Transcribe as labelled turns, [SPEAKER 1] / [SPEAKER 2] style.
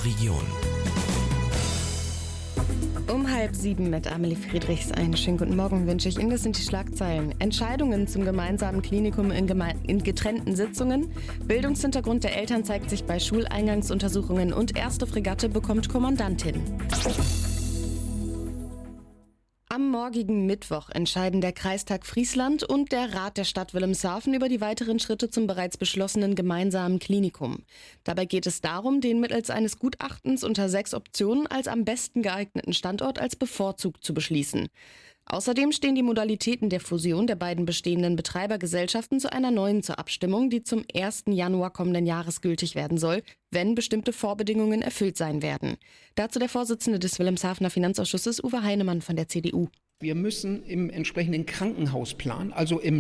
[SPEAKER 1] Region.
[SPEAKER 2] Um 6:30 mit Amelie Friedrichs. Einen schönen guten Morgen wünsche ich Ihnen. Das sind die Schlagzeilen. Entscheidungen zum gemeinsamen Klinikum in getrennten Sitzungen. Bildungshintergrund der Eltern zeigt sich bei Schuleingangsuntersuchungen und erste Fregatte bekommt Kommandantin. Am morgigen Mittwoch entscheiden der Kreistag Friesland und der Rat der Stadt Wilhelmshaven über die weiteren Schritte zum bereits beschlossenen gemeinsamen Klinikum. Dabei geht es darum, den mittels eines Gutachtens unter 6 Optionen als am besten geeigneten Standort als bevorzugt zu beschließen. Außerdem stehen die Modalitäten der Fusion der beiden bestehenden Betreibergesellschaften zu einer neuen zur Abstimmung, die zum 1. Januar kommenden Jahres gültig werden soll, wenn bestimmte Vorbedingungen erfüllt sein werden. Dazu der Vorsitzende des Wilhelmshavener Finanzausschusses, Uwe Heinemann von der CDU.
[SPEAKER 3] Wir müssen im entsprechenden Krankenhausplan, also im